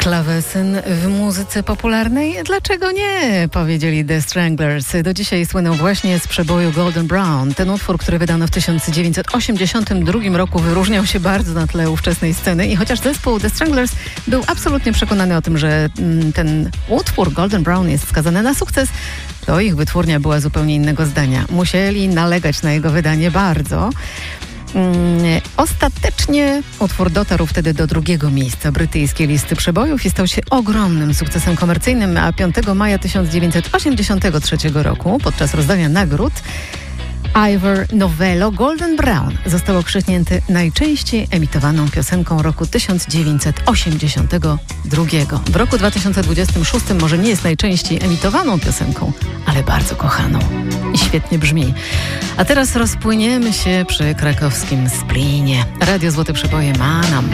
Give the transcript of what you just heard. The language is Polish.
Klawesyn w muzyce popularnej? Dlaczego nie? Powiedzieli The Stranglers. Do dzisiaj słyną właśnie z przeboju Golden Brown. Ten utwór, który wydano w 1982 roku, wyróżniał się bardzo na tle ówczesnej sceny i chociaż zespół The Stranglers był absolutnie przekonany o tym, że ten utwór Golden Brown jest skazany na sukces, to ich wytwórnia była zupełnie innego zdania. Musieli nalegać na jego wydanie bardzo. Ostatecznie utwór dotarł wtedy do drugiego miejsca brytyjskiej listy przebojów i stał się ogromnym sukcesem komercyjnym, a 5 maja 1983 roku podczas rozdania nagród Ivor Novello Golden Brown został okrzyknięty najczęściej emitowaną piosenką roku 1982. W roku 2026 może nie jest najczęściej emitowaną piosenką, ale bardzo kochaną. I świetnie brzmi. A teraz rozpłyniemy się przy krakowskim Splinie. Radio Złote Przeboje ma nam.